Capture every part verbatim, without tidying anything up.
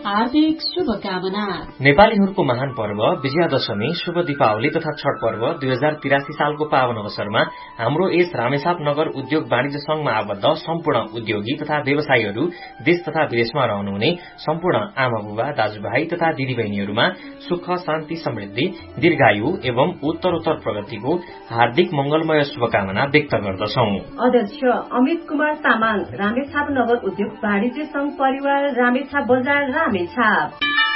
हार्दिक शुभकामना। नेपालीहरूको महान पर्व विजयादशमी, शुभ दीपावली तथा छठ पर्व दुई हजार तिरासी सालको पावन अवसरमा हाम्रो यस रामेछाप नगर उद्योग वाणिज्य संघमा आबद्ध सम्पूर्ण उद्योगी तथा व्यवसायीहरू देश तथा विदेशमा रहनुहुने सम्पूर्ण आमा बुबा दाजुभाइ तथा दिदीबहिनीहरूमा सुख शान्ति समृद्धि दीर्घायु एवं उत्तरोत्तर प्रगतिको हार्दिक मंगलमय शुभकामना व्यक्त गर्दछौं। अध्यक्ष अमित कुमार तामाङ, रामेछाप नगर उद्योग वाणिज्य संघ परिवार, रामेछाप बजार, रामेछाप।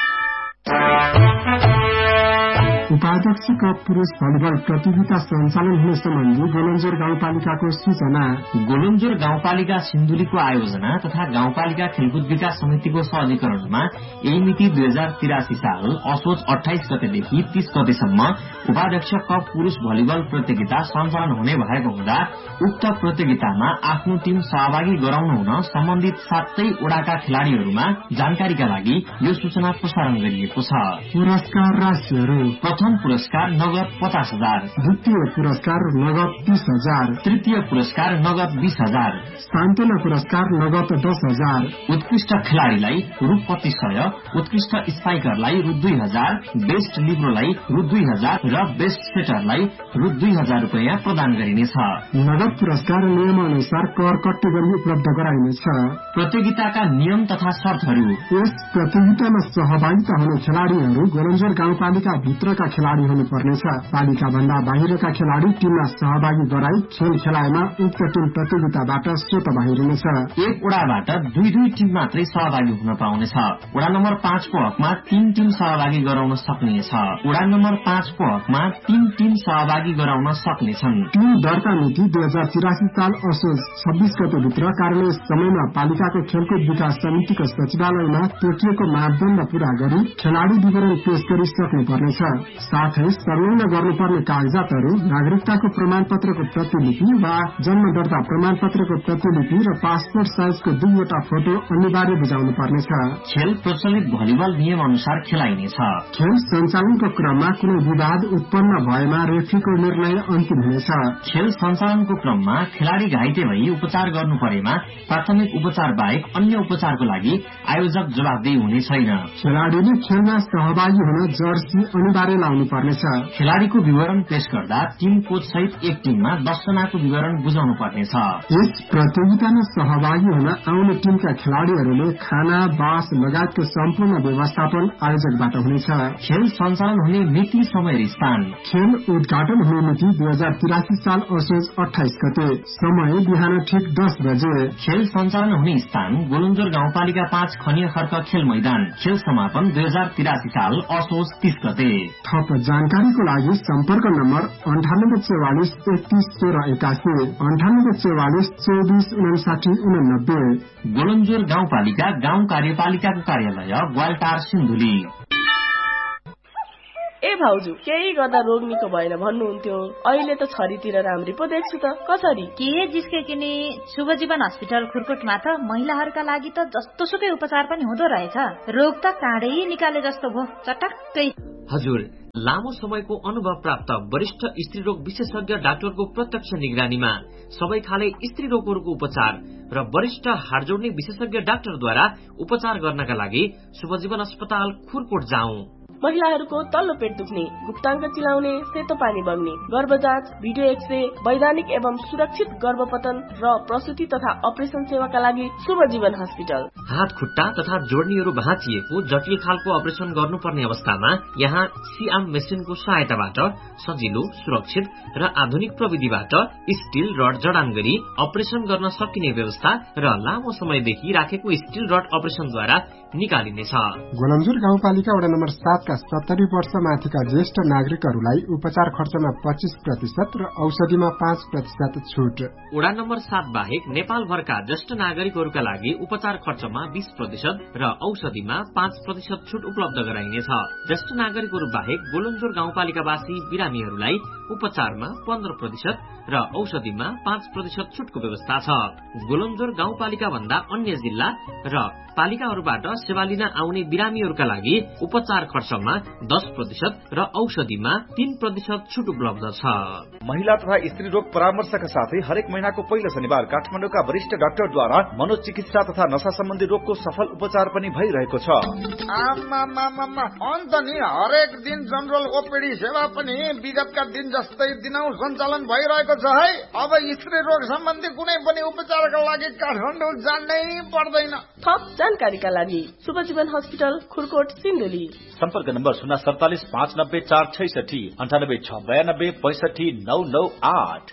उपाध्यक्ष कप पुरुष भलिबल प्रतियोगिता सञ्चालन हुने सम्बन्धी गोलन्जोर गाउँपालिकाको सूचना। गोलन्जोर गाउँपालिका सिन्धुलीको आयोजना तथा गाउँपालिका खेलकुद विकास समितिको सहजीकरणमा यही मिति दुई हजार तिरासी साल असोज अठाइस गतेदेखि तीस गतेसम्म उपाध्यक्ष कप पुरुष भलिबल प्रतियोगिता सञ्चालन हुने भएको हुँदा उक्त प्रतियोगितामा आफ्नो टिम सहभागी गराउन हुन सम्बन्धित सातै वडाका खेलाड़ीहरूमा जानकारीका लागि यो सूचना प्रसारण गरिएको छ। पुरस्कार राशिहरू: प्रथम पुरस्कार नगद पचास हजार, द्वितीय पुरस्कार नगद तीस हजार, तृतीय पुरस्कार नगद बीस हजार, सान्त्वना पुरस्कार नगद दस हजार, उत्कृष्ट खेलाड़ीलाई रु पच्चीस सय, उत्कृष्ट स्पाइकरलाई रु दुई हजार, बेस्ट लिब्रोलाई रु दुई हजार र बेस्ट सेटरलाई रु दुई हजार रूपियाँ प्रदान गरिनेछ। नगद पुरस्कार नियम अनुसार कर कट्टी गरी उपलब्ध गराइनेछ। प्रतियोगिताका नियम तथा शर्तहरू: यस प्रतियोगितामा सहभागिता हुने खेलाड़ीहरू गोलन्जोर गाउँपालिका भित्रका खेलाड़ी हुनुपर्नेछ। पालिका भन्दा बाहिरका खेलाड़ी टिममा सहभागी गराई खेल खेलाएमा उक्त टिम प्रतियोगिताबाट स्वत बाहिरिनेछ। एक वडाबाट दुई दुई टिम मात्रै सहभागी हुन पाउनेछ। वडा नम्बर पाँचको हकमा तीन टिम सहभागी गराउन सक्नेछ। वडा नम्बर पाँचको हकमा तीन टिम सहभागी गराउन सक्नेछन्। टिम दर्ता मिति दुई हजार तिरासी साल असोज छब्बीस गते भित्र कार्यालय समयमा पालिकाको खेलकुद विकास समितिको सचिवालयमा तोकिएको मापदण्ड पूरा गरी खेलाड़ी विवरण पेश गरी सक्नुपर्नेछ। साथै संलग्न गर्नुपर्ने कागजातहरू नागरिकताको प्रमाण पत्रको प्रतिलिपि वा जन्म दर्ता प्रमाण पत्रको प्रतिलिपि र पासपोर्ट साइजको दुईवटा फोटो अनिवार्य बुझाउनु पर्नेछ। खेल प्रचलित भलिबल नियम अनुसार खेलाइनेछ। खेल सञ्चालनको क्रममा कुनै विवाद उत्पन्न भएमा रेफ्रीको निर्णय अन्तिम हुनेछ। खेल सञ्चालनको क्रममा खेलाड़ी घाइते भई उपचार गर्नु परेमा प्राथमिक उपचार बाहेक अन्य उपचारको लागि आयोजक जवाफदेही हुने छैन। खेलाड़ीले खेलमा सहभागी हुन जर्सी अनिवार्य लाउनु पर्नेछ। खेलाड़ीको विवरण पेश गर्दा टिम कोच सहित एक टिममा दस जनाको विवरण बुझाउनु पर्नेछ। यस प्रतियोगितामा सहभागी हुन आउने टिमका खेलाड़ीहरूले खाना बास लगायतको सम्पूर्ण व्यवस्थापन आयोजकबाट हुनेछ। खेल सञ्चालन हुने मिति समय र स्थान: खेल उद्घाटन हुने मिति दुई हजार तिरासी साल असोज अठाइस गते, समय बिहान ठिक दस बजे। खेल सञ्चालन हुने स्थान गोलन्जोर गाउँपालिका पाँच खनिया खर्क खेल मैदान। खेल समापन दुई हजार तिरासी साल असोज तीस गते। थप जानकारीको लागि सम्पर्क नम्बर अन्ठानब्बे चौवालिस एकतीस सोह्र एकासी, अन्ठानब्बे चौवालिस चौबिस उनासाठी उनानब्बे। गोलन्जोर गाउँपालिका गाउँ कार्यपालिकाको कार्यालय ग्वालटार सिन्धुली। ए भाउजू, केही गर्दा रोग निको भएन भन्नुहुन्थ्यो, अहिले त छरीतिर राम्री पो देख्छु त। कसरी? के जिस्के किनी शुभजीवन हस्पिटल खुरकोटमा त महिलाहरूका लागि त जस्तो सुकै उपचार पनि हुँदो रहेछ। रोग त काँडै निकाले जस्तो भो, चटक्कै। हजुर, लामो समयको अनुभव प्राप्त वरिष्ठ स्त्री रोग विशेषज्ञ डाक्टरको प्रत्यक्ष निगरानीमा सबै खाले स्त्री रोगहरूको उपचार र वरिष्ठ हाड जोड्ने विशेषज्ञ डाक्टरद्वारा उपचार गर्नका लागि शुभजीवन अस्पताल खुरकोट जाउँ। महिलाहरूको तल्लो पेट दुख्ने, गुप्ताङ्ग चिलाउने, सेतो पानी बग्ने, गर्भ जाँच, भिडियो एक्सरे, वैधानिक एवं सुरक्षित गर्भपतन र प्रसुति तथा अपरेसन सेवाका लागि शुभजीवन हस्पिटल। हात खुट्टा तथा जोड्नीहरू भाँचिएको जटिल खालको अपरेसन गर्नुपर्ने अवस्थामा यहाँ सिआम मेसिनको सहायताबाट सजिलो, सुरक्षित र आधुनिक प्रविधिबाट स्टील रड जडान गरी अपरेसन गर्न सकिने व्यवस्था र लामो समयदेखि राखेको स्टील रड अपरेसनद्वारा निकालिनेछ। गोलन्जोर गाउँपालिका वडा नम्बर सात का सत्तरी वर्ष माथिका ज्येष्ठ नागरिकहरूलाई उपचार खर्चमा पच्चीस प्रतिशत र औषधिमा पाँच प्रतिशत छुट। वडा नम्बर सात बाहेक नेपालभरका ज्येष्ठ नागरिकहरूका लागि उपचार खर्चमा बीस प्रतिशत र औषधिमा पाँच प्रतिशत छुट उपलब्ध गराइनेछ। ज्येष्ठ नागरिकहरू बाहेक गोलन्जोर गाउँपालिकावासी बिरामीहरूलाई उपचारमा पन्ध्र प्रतिशत र औषधिमा पाँच प्रतिशत छुटको व्यवस्था छ। गोलन्जोर गाउँपालिका भन्दा अन्य जिल्ला र पालिकाहरूबाट सेवा लिन आउने बिरामीहरूका लागि उपचार खर्चमा दस प्रतिशत र औषधिमा तीन प्रतिशत छुट उपलब्ध छ। महिला तथा स्त्री रोग परामर्शका साथै हरेक महिनाको पहिलो शनिबार काठमाडौँका वरिष्ठ डाक्टरद्वारा मनोचिकित्सा तथा नशा सम्बन्धी रोगको सफल उपचार पनि भइरहेको छ। अन्त नि हरेक दिन जनरल ओपीडी सेवा पनि विगतका दिन जस्तै दिनौ सञ्चालन भइरहेको छ है। अब स्त्री रोग सम्बन्धी कुनै पनि उपचारका लागि काठमाडौँ जानै पर्दैन। थप जानकारीका लागि शुभजीवन हस्पिटल खुरकोट सिन्धुली। सम्पर्क नम्बर शून्य सडतालिस पाँच नब्बे चार छैसठी अन्ठानब्बे छ बयानब्बे पैसठी नौ नौ आठ।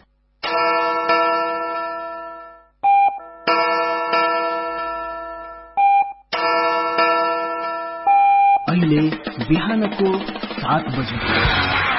अहिले बिहानको सात बजे